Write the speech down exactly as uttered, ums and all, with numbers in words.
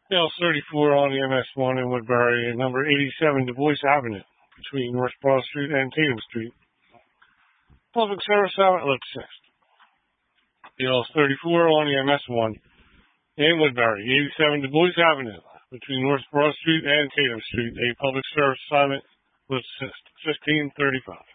L thirty-four on the M S one in Woodbury, and number eighty-seven Du Bois Avenue between North Broad Street and Tatum Street. Public service outlet assist. L thirty-four on the M S one in Woodbury, eighty-seven Du Bois Avenue between North Broad Street and Tatum Street. A public service assignment with assist. fifteen thirty-five.